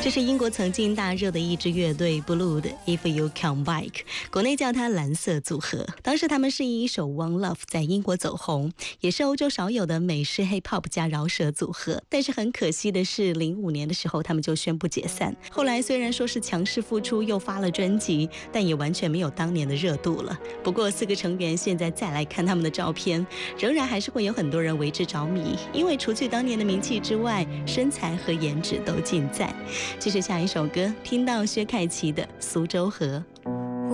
这是英国曾经大热的一支乐队 Blue 的 If You Come Back， 国内叫它蓝色组合。当时他们是以一首 One Love 在英国走红，也是欧洲少有的美式 Hip Hop 加饶舌组合。但是很可惜的是，05年的时候他们就宣布解散。后来虽然说是强势复出，又发了专辑，但也完全没有当年的热度了。不过4个成员现在再来看他们的照片，仍然还是会有很多人为之着迷，因为除去当年的名气之外，身材和颜值都尽在。继续下一首歌，听到薛凯琪的《苏州河》。